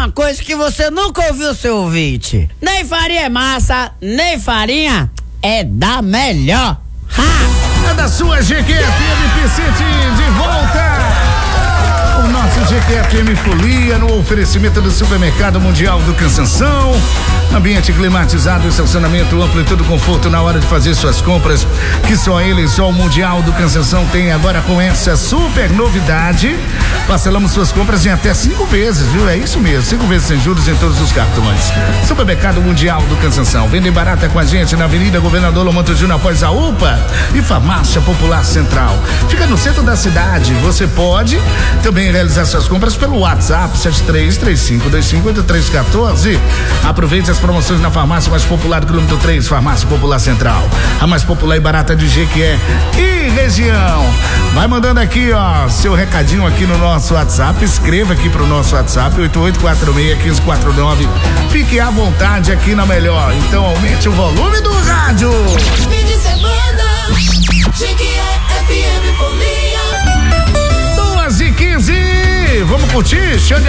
uma coisa que você nunca ouviu, seu ouvinte. Nem farinha é massa, nem farinha é da melhor. É da sua GQFM Piscite, de volta. O nosso GQFM Folia no oferecimento do Supermercado Mundial do Cansanção. Ambiente climatizado, estacionamento amplo e todo conforto na hora de fazer suas compras, que só ele, só o Mundial do Cansanção tem agora com essa super novidade. Parcelamos suas compras em até 5 vezes, viu? É isso mesmo, 5 vezes sem juros em todos os cartões. Supermercado Mundial do Cansanção. Vendem barata com a gente na Avenida Governador Lomanto Júnior após a UPA e Farmácia Popular Central. Fica no centro da cidade. Você pode também realizar suas compras pelo WhatsApp 7335258314. Aproveite as promoções na farmácia mais popular do quilômetro 3, Farmácia Popular Central. A mais popular e barata de Jequié e região. Vai mandando aqui, ó, seu recadinho aqui no nosso WhatsApp. Escreva aqui pro nosso WhatsApp 88461549. Fique à vontade aqui na melhor. Então aumente o volume do rádio. Fim de semana, Jequié FM Folia. 2h15. Vamos curtir? Xande